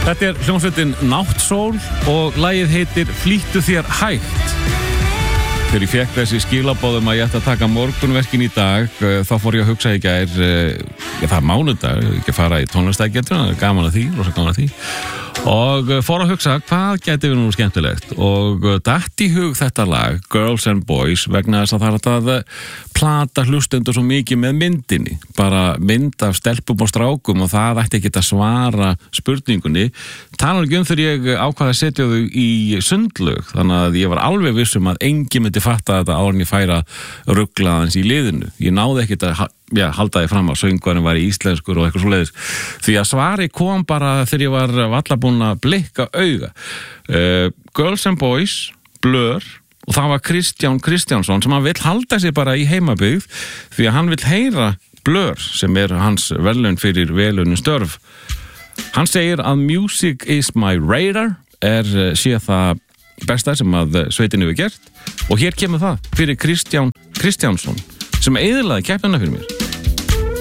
Þetta hljómsveitin Náttsól og lagið heitir Flýttu þér hægt. Þegar ég fekk þessi skilaboðum að ég ætti að taka morgunverkin í dag, þá fór ég að hugsa í gær, það er mánudag, ekki að fara í tónlistækjættur, gaman að því, rosa gaman að því. Og fór að hugsa, hvað gæti við nú skemmtilegt? Og datt í hug þetta lag, Girls and Boys, vegna þess að það er að plata hlustendur svo mikið með myndinni. Bara mynd af stelpum og strákum og það ætti ekki að svara spurningunni. Talar ekki þegar ég ákvað að setja þau í sundlaug, þannig að ég var alveg vissum að enginn myndi fatta þetta áður en ég færa ruglaðans í liðinu. Ég náði ekkert að halda því fram að söngvarinn var íslenskur og eitthvað svoleiðis. Því að svari kom bara þegar ég var valla búinn að blikka auga. Girls and Boys, Blur, og það var Kristján Kristjánsson sem hann vill halda sig bara í heimabyggð því að hann vill heyra Blur sem hans verðlaun fyrir velunum störf. Hann segir að Music is my radar sé það besta sem að sveitin hefur gert og hér kemur það fyrir Kristján Kristjánsson sem eyðilagði keppnina fyrir mér.